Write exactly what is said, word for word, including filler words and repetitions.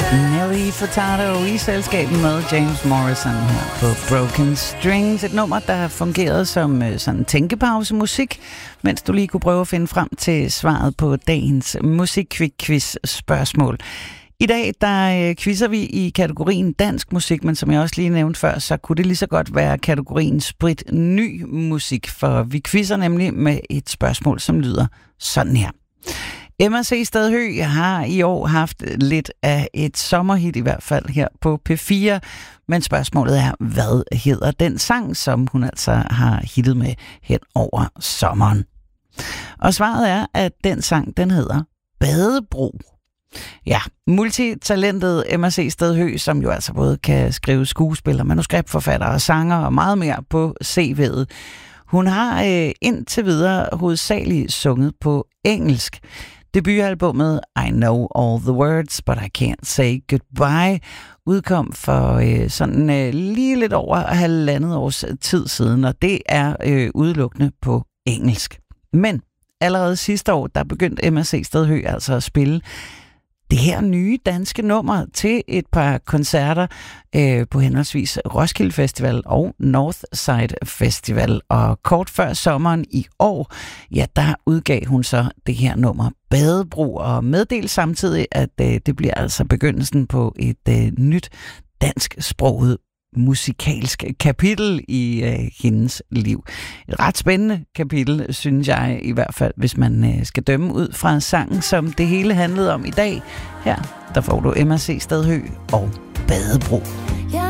Nelly Furtado i selskab med James Morrison her på Broken Strings. Et nummer, der har fungeret som sådan tænkepausemusik, mens du lige kunne prøve at finde frem til svaret på dagens musik-quiz-spørgsmål. I dag, der quizzer vi i kategorien dansk musik, men som jeg også lige nævnte før, så kunne det lige så godt være kategorien sprit ny musik, for vi quizzer nemlig med et spørgsmål, som lyder sådan her. M C Stadhøj har i år haft lidt af et sommerhit, i hvert fald her på P fire, men spørgsmålet er, hvad hedder den sang, som hun altså har hittet med hen over sommeren? Og svaret er, at den sang, den hedder Badebro. Ja, multitalentet M C Stadhøj, som jo altså både kan skrive skuespiller, manuskriptforfatter og sanger og meget mere på C V'et. Hun har øh, indtil videre hovedsageligt sunget på engelsk. Debutalbummet I Know All the Words, But I Can't Say Goodbye udkom for øh, sådan øh, lige lidt over halvandet års tid siden, og det er øh, udelukkende på engelsk. Men allerede sidste år, der begyndte M C Stadhøj altså at spille det her nye danske nummer til et par koncerter øh, på henholdsvis Roskilde Festival og Northside Festival. Og kort før sommeren i år, ja, der udgav hun så det her nummer Badebro og meddelte samtidig, at øh, det bliver altså begyndelsen på et øh, nyt dansksproget musikalsk kapitel i øh, hendes liv. Et ret spændende kapitel, synes jeg i hvert fald, hvis man øh, skal dømme ud fra sangen, som det hele handlede om i dag. Her, der får du M C Stadhøj og Badebro.